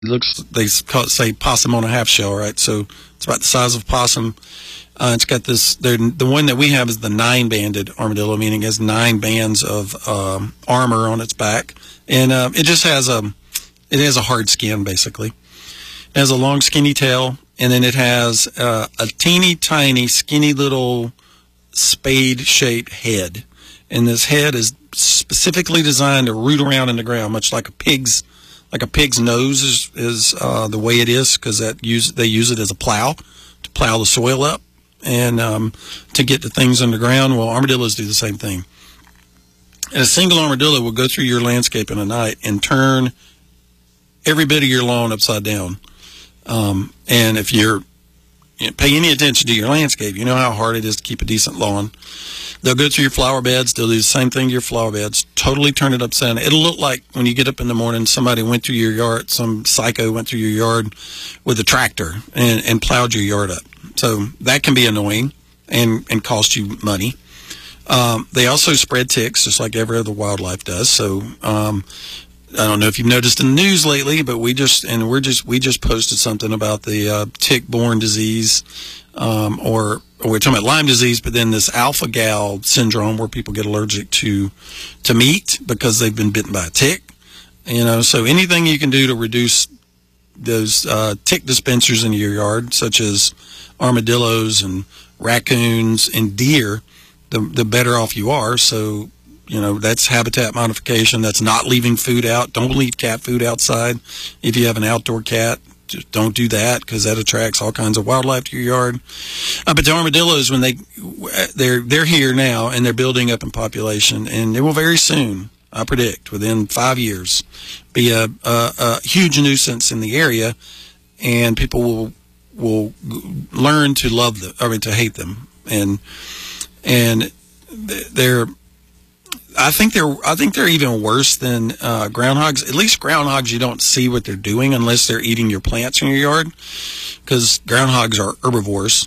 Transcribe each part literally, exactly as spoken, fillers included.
It looks, they call it, say possum on a half shell, right? So it's about the size of a possum. Uh, it's got this, the one that we have is the nine-banded armadillo, meaning it has nine bands of um, armor on its back. And uh, it just has a, it has a hard skin, basically. It has a long, skinny tail, and then it has uh, a teeny tiny, skinny little spade-shaped head. And this head is specifically designed to root around in the ground, much like a pig's, like a pig's nose is, is uh, the way it is, because that use they use it as a plow to plow the soil up and um, to get the things underground. Well, armadillos do the same thing. And a single armadillo will go through your landscape in a night and turn every bit of your lawn upside down. Um, and if you're you know, pay any attention to your landscape, you know how hard it is to keep a decent lawn. They'll go through your flower beds. They'll do the same thing to your flower beds, totally turn it upside down. It'll look like when you get up in the morning, somebody went through your yard, some psycho went through your yard with a tractor and, and plowed your yard up. So that can be annoying and, and cost you money. Um, they also spread ticks, just like every other wildlife does. So um, I don't know if you've noticed in the news lately, but we just and we're just we just posted something about the uh, tick-borne disease, um, or, or we're talking about Lyme disease, but then this alpha-gal syndrome where people get allergic to to meat because they've been bitten by a tick. You know, so anything you can do to reduce those uh, tick dispensers in your yard, such as armadillos and raccoons and deer, the the better off you are. So, you know, that's habitat modification. That's not leaving food out. Don't leave cat food outside. If you have an outdoor cat, just don't do that, because that attracts all kinds of wildlife to your yard. Uh, but the armadillos, when they they're they're here now and they're building up in population, and they will very soon, I predict, within five years, be a, a, a huge nuisance in the area, and people will will learn to love them, I mean, to hate them, and and they're. I think they're. I think they're even worse than uh, groundhogs. At least groundhogs, you don't see what they're doing unless they're eating your plants in your yard, because groundhogs are herbivores,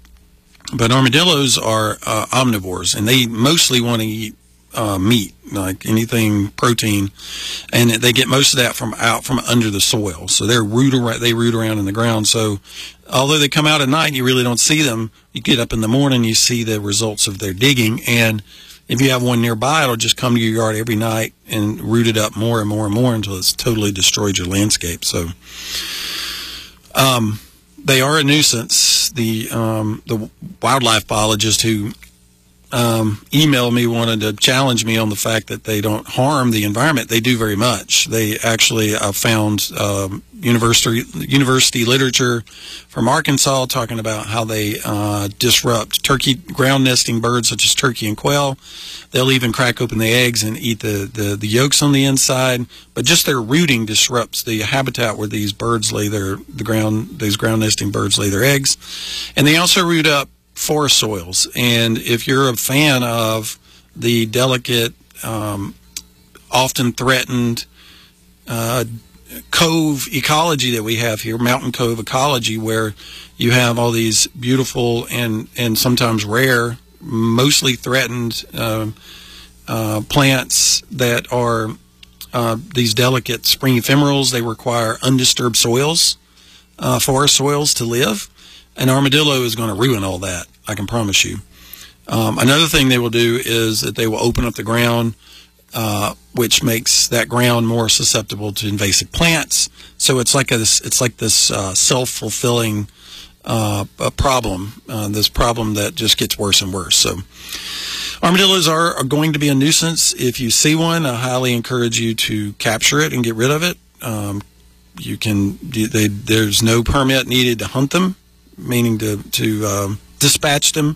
but armadillos are uh, omnivores, and they mostly want to eat uh, meat, like anything protein, and they get most of that from out from under the soil. So they're root around, they root around in the ground. So although they come out at night, you really don't see them. You get up in the morning, you see the results of their digging, and if you have one nearby, it'll just come to your yard every night and root it up more and more and more until it's totally destroyed your landscape. So um, they are a nuisance. The um, the wildlife biologist who um, emailed me wanted to challenge me on the fact that they don't harm the environment. They do very much. They actually uh, found um, university university literature from Arkansas talking about how they uh, disrupt turkey ground nesting birds such as turkey and quail. They'll even crack open the eggs and eat the, the, the yolks on the inside. But just their rooting disrupts the habitat where these birds lay their the ground these ground nesting birds lay their eggs. And they also root up forest soils. And if you're a fan of the delicate, um, often threatened uh, cove ecology that we have here, mountain cove ecology, where you have all these beautiful and, and sometimes rare, mostly threatened uh, uh, plants that are uh, these delicate spring ephemerals. They require undisturbed soils, uh, forest soils to live. An armadillo is going to ruin all that, I can promise you. Um, another thing they will do is that they will open up the ground, uh, which makes that ground more susceptible to invasive plants. So it's like a, it's like this uh, self-fulfilling uh, a problem, uh, this problem that just gets worse and worse. So armadillos are, are going to be a nuisance. If you see one, I highly encourage you to capture it and get rid of it. Um, you can. They, there's no permit needed to hunt them, meaning to to um, dispatch them.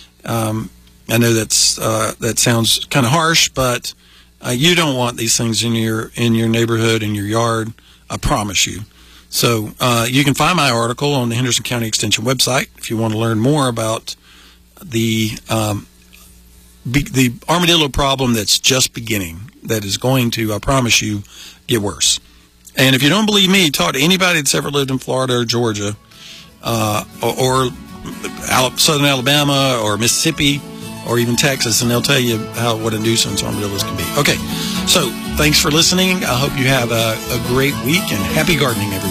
Um, I know that's uh, that sounds kind of harsh, but uh, you don't want these things in your in your neighborhood, in your yard. I promise you. So uh, you can find my article on the Henderson County Extension website if you want to learn more about the um, be, the armadillo problem that's just beginning. That is going to, I promise you, get worse. And if you don't believe me, talk to anybody that's ever lived in Florida or Georgia. Uh, or, or southern Alabama or Mississippi or even Texas, and they'll tell you how what a nuisance armadillos can be. Okay. So thanks for listening. I hope you have a, a great week and happy gardening, everyone.